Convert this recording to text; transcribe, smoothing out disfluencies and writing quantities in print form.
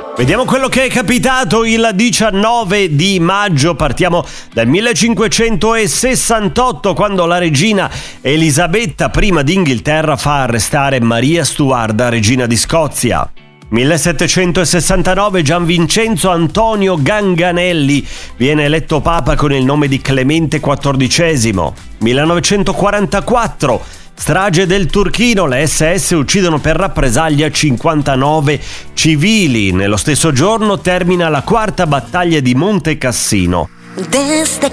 Vediamo quello che è capitato il 19 di maggio. Partiamo dal 1568, quando la regina Elisabetta I d'Inghilterra fa arrestare Maria Stuarda, regina di Scozia. 1769 Gian Vincenzo Antonio Ganganelli viene eletto papa con il nome di Clemente XIV. 1944 strage del Turchino, le SS uccidono per rappresaglia 59 civili. Nello stesso giorno termina la quarta battaglia di Monte Cassino.